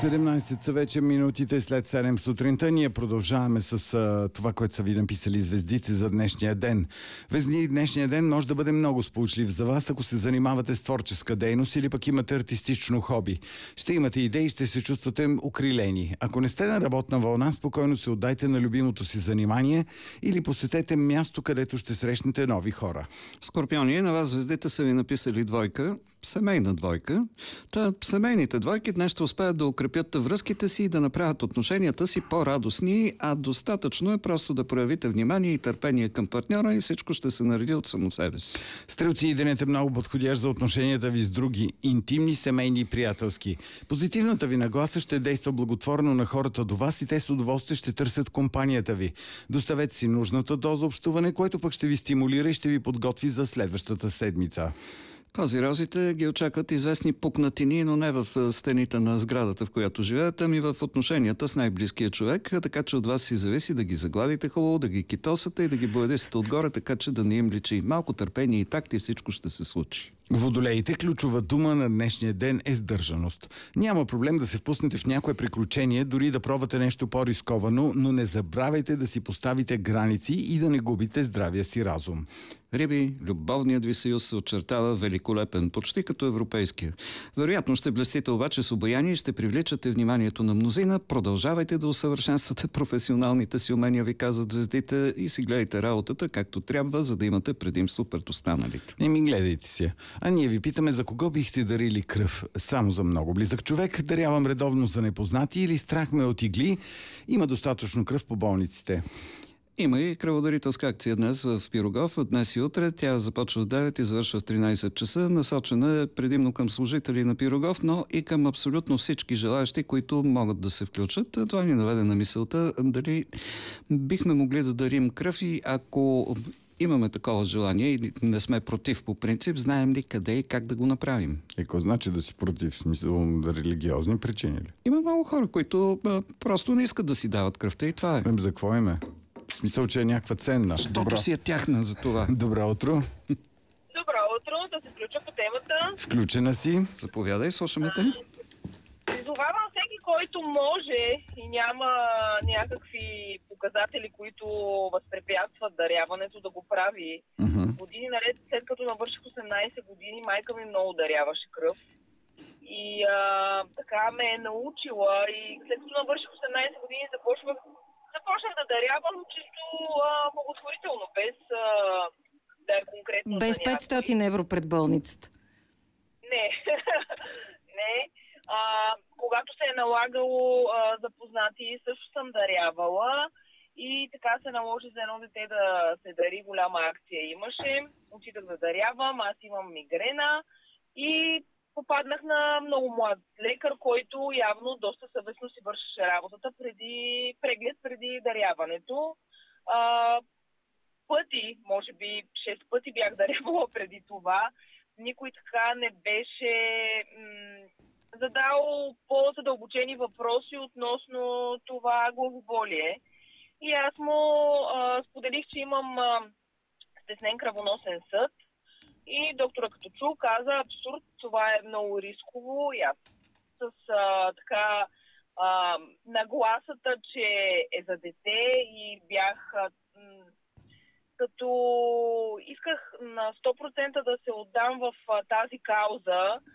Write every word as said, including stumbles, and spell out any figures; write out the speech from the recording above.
седемнайсет са вече минутите след седем сутринта. Ние продължаваме с а, това, което са ви написали звездите за днешния ден. Везни, днешния ден може да бъде много сполучлив за вас, ако се занимавате с творческа дейност или пък имате артистично хоби. Ще имате идеи и ще се чувствате укрилени. Ако не сте на работна вълна, спокойно се отдайте на любимото си занимание или посетете място, където ще срещнете нови хора. Скорпиони, на вас звездите са ви написали двойка, семейна двойка. Та семейните двойки днес ще успеят да укрепят връзките си и да направят отношенията си по-радостни, а достатъчно е просто да проявите внимание и търпение към партньора и всичко ще се нареди от само себе си. Стрелци, денят е много подходящ за отношенията ви с други, интимни, семейни и приятелски. Позитивната ви нагласа ще действа благотворно на хората до вас и те с удоволствие ще търсят компанията ви. Доставете си нужната доза общуване, което пък ще ви стимулира и ще ви подготви за следващата седмица. Козирозите ги очакват известни пукнатини, но не в стените на сградата, в която живеят, ами в отношенията с най-близкия човек, така че от вас си зависи да ги загладите хубаво, да ги китосате и да ги боядисате отгоре, така че да не им личи. Малко търпение и такт и всичко ще се случи. Водолеите, ключова дума на днешния ден е сдържаност. Няма проблем да се впуснете в някое приключение, дори да пробвате нещо по-рисковано, но не забравяйте да си поставите граници и да не губите здравия си разум. Риби, любовният ви съюз се очертава великолепен, почти като европейския. Вероятно ще блестите обаче с обаяние и ще привличате вниманието на мнозина. Продължавайте да усъвършенствате професионалните си умения, ви казват звездите, и си гледайте работата както трябва, за да имате предимство пред останалите. Не ми гледайте си. А ние ви питаме за кого бихте дарили кръв. Само за много близък човек, дарявам редовно за непознати или страх ме от игли. Има достатъчно кръв по болниците. Има и кръводарителска акция днес в Пирогов. Днес и утре. Тя започва в девет и завършва в тринайсет часа. Насочена е предимно към служители на Пирогов, но и към абсолютно всички желаящи, които могат да се включат. Това ни наведе на мисълта дали бихме могли да дарим кръв и ако имаме такова желание или не сме против по принцип, знаем ли къде и как да го направим? Е, какво значи да си против? В смисъл да религиозни причини ли? Има много хора, които а, просто не искат да си дават кръвта и това е. Ем, за какво име? В смисъл, че е някаква ценна. Защото си е тяхна за това. Добро утро. Добро утро, да се включа по темата. Включена си. Заповядай, слушаме те. Призовавам всеки, който може и няма някакви показатели, които възпрепятстват даряването, да го прави. Uh-huh. Години наред, след като навърших осемнайсет години, майка ми много даряваше кръв. И а, така ме е научила и след като навърших осемнайсет години започвах Започнах да дарявам чисто а, благотворително, без а, да е конкретно. Без петстотин евро пред болницата. Не. Не. А, когато се е налагало а, запознати, също съм дарявала и така се наложи за едно дете да се дари. Голяма акция имаше. Отидах да дарявам, аз имам мигрена и попаднах на много млад лекар, който явно доста съвестно си вършеше работата преди преглед, преди даряването. А, пъти, може би шест пъти бях дарявала преди това. Никой така не беше м- задал по-задълбочени въпроси относно това главоболие. И аз му а, споделих, че имам а, стеснен кръвоносен съд. И доктора като чу каза, абсурд, това е много рисково. И аз с а, така а, нагласата, че е за дете и бях а, м- като исках на сто процента да се отдам в а, тази кауза,